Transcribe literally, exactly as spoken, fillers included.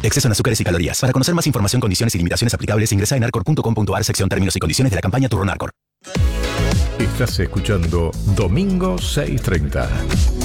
Exceso en azúcares y calorías. Para conocer más información, condiciones y limitaciones aplicables, ingresa en arcor punto com punto ar, sección términos y condiciones de la campaña Turro Narcor. Estás escuchando Domingo seiscientos treinta.